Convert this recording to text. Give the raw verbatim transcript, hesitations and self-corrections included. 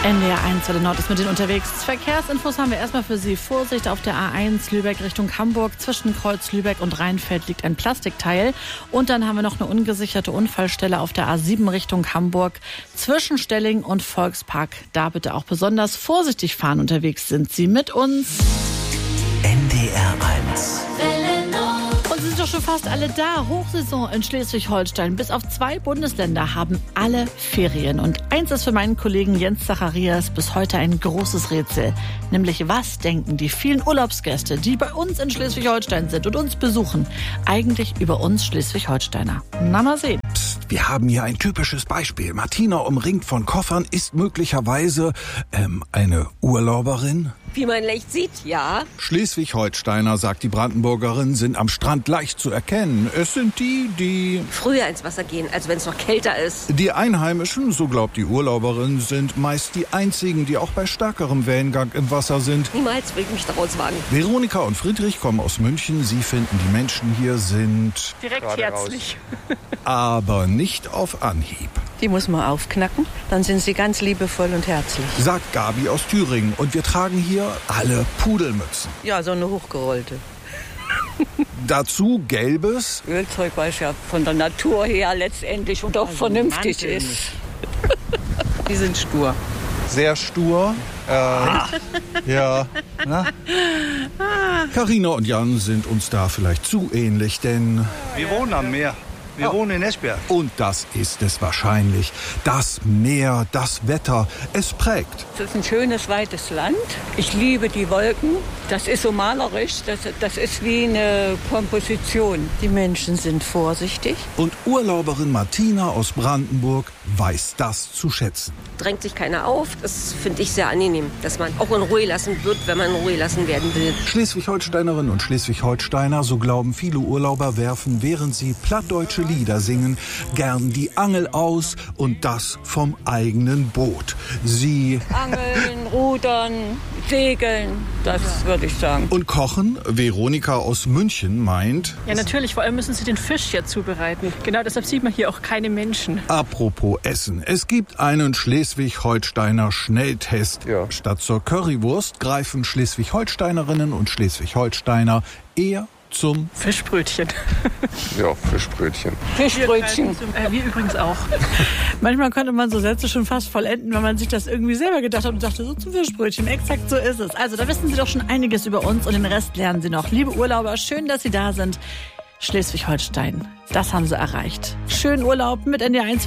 N D R eins, der Nord ist mit Ihnen unterwegs. Verkehrsinfos haben wir erstmal für Sie. Vorsicht auf der A eins Lübeck Richtung Hamburg. Zwischen Kreuz Lübeck und Rheinfeld liegt ein Plastikteil. Und dann haben wir noch eine ungesicherte Unfallstelle auf der A sieben Richtung Hamburg. Zwischen Stelling und Volkspark. Da bitte auch besonders vorsichtig fahren. Unterwegs sind Sie mit uns. N D R eins. Und sie sind doch schon fast alle da. Hochsaison in Schleswig-Holstein. Bis auf zwei Bundesländer haben alle Ferien. Und eins ist für meinen Kollegen Jens Zacharias bis heute ein großes Rätsel. Nämlich, was denken die vielen Urlaubsgäste, die bei uns in Schleswig-Holstein sind und uns besuchen, eigentlich über uns Schleswig-Holsteiner? Na, mal sehen. Psst, wir haben hier ein typisches Beispiel. Martina, umringt von Koffern, ist möglicherweise ähm, eine Urlauberin? Wie man leicht sieht, ja. Schleswig-Holsteiner, sagt die Brandenburgerin, sind am Strand leicht zu erkennen. Es sind die, die... Früher ins Wasser gehen, als wenn es noch kälter ist. Die Einheimischen, so glaubt die Urlauberin, sind meist die einzigen, die auch bei stärkerem Wellengang im Wasser sind. Niemals will ich mich daraus wagen. Veronika und Friedrich kommen aus München. Sie finden, die Menschen hier sind... Direkt herzlich. aber nicht auf Anhieb. Die muss man aufknacken, dann sind sie ganz liebevoll und herzlich. Sagt Gabi aus Thüringen. Und wir tragen hier alle Pudelmützen. Ja, so eine hochgerollte. Dazu gelbes. Ölzeug, weil es ja von der Natur her letztendlich und auch Also vernünftig Mantel ist. Die sind stur. Sehr stur. Äh, ja. Na? Carina und Jan sind uns da vielleicht zu ähnlich, denn... Wir wohnen am Meer. Wir wohnen in Esbjerg. Und das ist es wahrscheinlich. Das Meer, das Wetter, es prägt. Es ist ein schönes, weites Land. Ich liebe die Wolken. Das ist so malerisch. Das, das ist wie eine Komposition. Die Menschen sind vorsichtig. Und Urlauberin Martina aus Brandenburg weiß das zu schätzen. Drängt sich keiner auf. Das finde ich sehr angenehm, dass man auch in Ruhe lassen wird, wenn man in Ruhe lassen werden will. Schleswig-Holsteinerinnen und Schleswig-Holsteiner, so glauben viele Urlauber, werfen, während sie plattdeutsche Lieder singen, gern die Angel aus und das vom eigenen Boot. Sie Angeln, Rudern, Segeln, das würde ich sagen. und kochen. Veronika aus München meint, Ja, natürlich. Vor allem müssen sie den Fisch ja zubereiten. Genau deshalb sieht man hier auch keine Menschen. apropos Essen. Es gibt einen Schleswig-Holsteiner Schnelltest. Ja. Statt zur Currywurst greifen Schleswig-Holsteinerinnen und Schleswig-Holsteiner eher zum... Fischbrötchen. Ja, Fischbrötchen. Fischbrötchen. Äh, wir übrigens auch. Manchmal könnte man so Sätze schon fast vollenden, wenn man sich das irgendwie selber gedacht hat und dachte, so zum Fischbrötchen. Exakt so ist es. Also da wissen Sie doch schon einiges über uns und den Rest lernen Sie noch. Liebe Urlauber, schön, dass Sie da sind. Schleswig-Holstein, das haben Sie erreicht. Schönen Urlaub mit N D R eins.